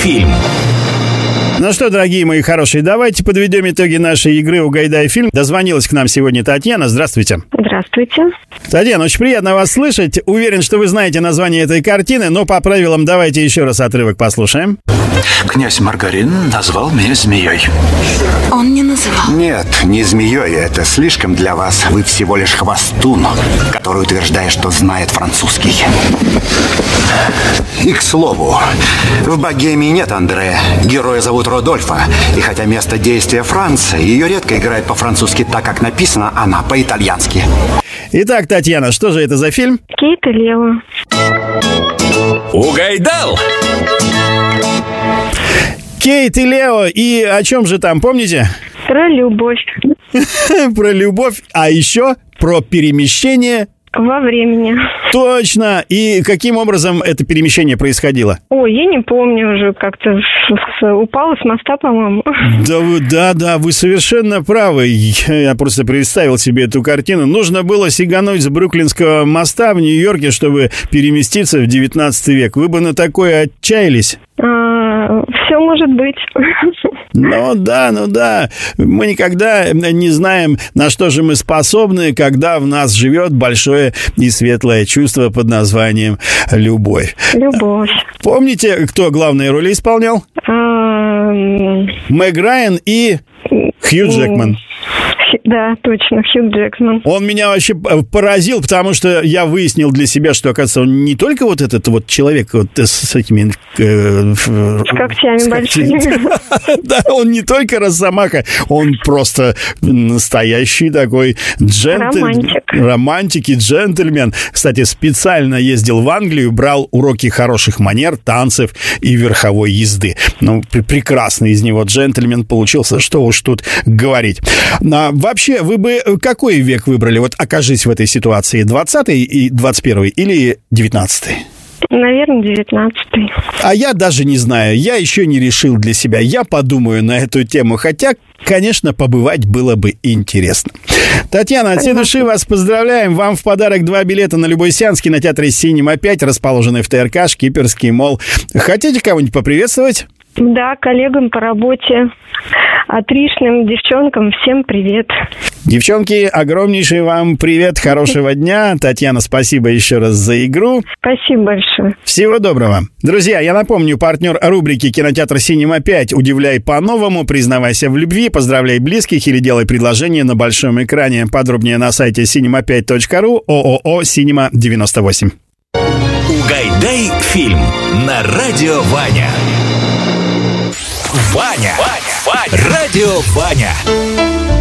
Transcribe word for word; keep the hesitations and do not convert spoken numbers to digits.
фильм. Ну что, дорогие мои хорошие, давайте подведем итоги нашей игры «Угадай фильм». Дозвонилась к нам сегодня Татьяна. Здравствуйте. Здравствуйте. Татьяна, очень приятно вас слышать. Уверен, что вы знаете название этой картины, но по правилам давайте еще раз отрывок послушаем. Князь Маргарин назвал меня змеей. Он не называл. Нет, не змеей. Это слишком для вас. Вы всего лишь хвостун, который утверждает, что знает французский. И, к слову, в «Богемии» нет Андре. Героя зовут Родольфо. И хотя место действия Франция, ее редко играют по-французски так, как написано, она по-итальянски. Итак, Татьяна, что же это за фильм? Кейт и Лео. Угайдал! Кейт и Лео. И о чем же там, помните? Про любовь. Про любовь, а еще про перемещение Во времени. Точно. И каким образом это перемещение происходило? Ой, я не помню уже, как-то с- с- упала с моста, по-моему. Да, вы, да, да, вы совершенно правы. Я просто представил себе эту картину. Нужно было сигануть с Бруклинского моста в Нью-Йорке, чтобы переместиться в девятнадцатый век. Вы бы на такое отчаялись? А, все может быть. Ну да, ну да. Мы никогда не знаем, на что же мы способны, когда в нас живет большое и светлое чувство под названием любовь. Любовь. Помните, кто главные роли исполнял? А, м, Мэг Райан и Хью Джекман. Хи- Да, точно, Хью Джекман. Он меня вообще поразил, потому что я выяснил для себя, что, оказывается, он не только вот этот вот человек вот с этими... э, С когтями большими. Да, он не только росомаха, он просто настоящий такой джентльмен. Романтик. Романтик и джентльмен. Кстати, специально ездил в Англию, брал уроки хороших манер, танцев и верховой езды. Ну, пр- прекрасный из него джентльмен получился, что уж тут говорить. А вообще, вы бы какой век выбрали? Вот окажись в этой ситуации, двадцатый и двадцать первый или девятнадцатый? Наверное, девятнадцатый. А я даже не знаю, я еще не решил для себя. Я подумаю на эту тему, хотя, конечно, побывать было бы интересно. Татьяна, от всей души вас поздравляем. Вам в подарок два билета на любой сеанс в кинотеатре «Синема пять», расположенный в ТРК «Шкиперский молл». Хотите кого-нибудь поприветствовать? Да, коллегам по работе, отличным девчонкам всем привет. Девчонки, огромнейший вам привет, хорошего дня. Татьяна, спасибо еще раз за игру. Спасибо большое. Всего доброго. Друзья, я напомню, партнер рубрики «Кинотеатр Синема пять». Удивляй по-новому, признавайся в любви, поздравляй близких или делай предложение на большом экране. Подробнее на сайте синема пять точка ру, ООО «Синема девяносто восемь». Угайдай фильм на Радио Ваня. Ваня. Ваня. Ваня. Радио Ваня.